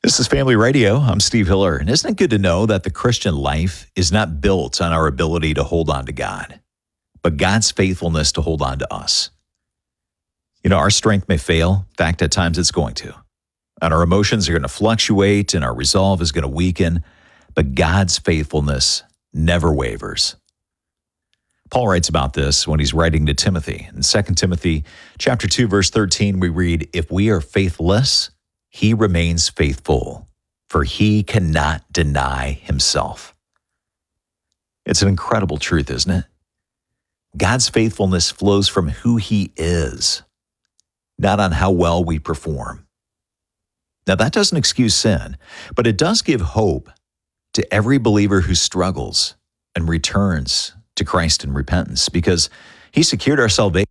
This is Family Radio. I'm Steve Hiller. And isn't it good to know that the Christian life is not built on our ability to hold on to God, but God's faithfulness to hold on to us? You know, our strength may fail. In fact, at times it's going to. And our emotions are going to fluctuate and our resolve is going to weaken. But God's faithfulness never wavers. Paul writes about this when he's writing to Timothy. In 2 Timothy chapter 2, verse 13, we read, "If we are faithless, he remains faithful, for he cannot deny himself." It's an incredible truth, isn't it? God's faithfulness flows from who he is, not on how well we perform. Now, that doesn't excuse sin, but it does give hope to every believer who struggles and returns to Christ in repentance, because he secured our salvation.